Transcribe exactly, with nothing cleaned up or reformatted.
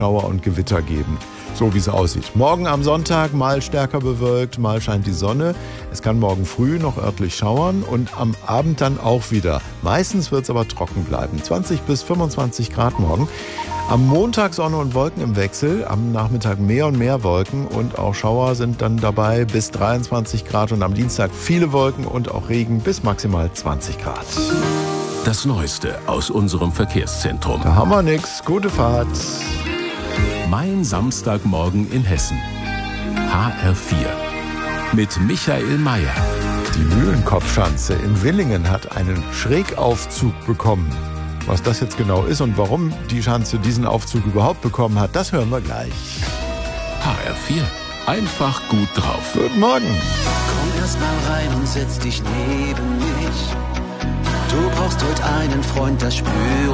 Schauer und Gewitter geben. So wie es aussieht. Morgen am Sonntag mal stärker bewölkt, mal scheint die Sonne. Es kann morgen früh noch örtlich schauern und am Abend dann auch wieder. Meistens wird es aber trocken bleiben. zwanzig bis fünfundzwanzig Grad morgen. Am Montag Sonne und Wolken im Wechsel. Am Nachmittag mehr und mehr Wolken und auch Schauer sind dann dabei bis dreiundzwanzig Grad. Und am Dienstag viele Wolken und auch Regen bis maximal zwanzig Grad. Das Neueste aus unserem Verkehrszentrum. Da haben wir nix. Gute Fahrt. Mein Samstagmorgen in Hessen. H R vier. Mit Michael Mayer. Die Mühlenkopfschanze in Willingen hat einen Schrägaufzug bekommen. Was das jetzt genau ist und warum die Schanze diesen Aufzug überhaupt bekommen hat, das hören wir gleich. H R vier. Einfach gut drauf. Guten Morgen. Komm erst mal rein und setz dich neben mich. Du brauchst heute einen Freund, das spür